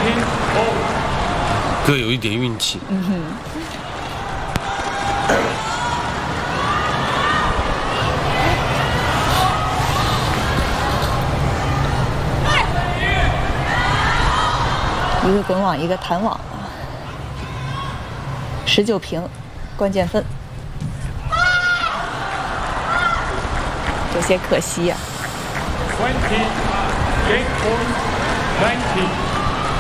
各有一点运气。 一个滚网，一个弹网，19平，关键分，有些可惜呀。 20 game point 19.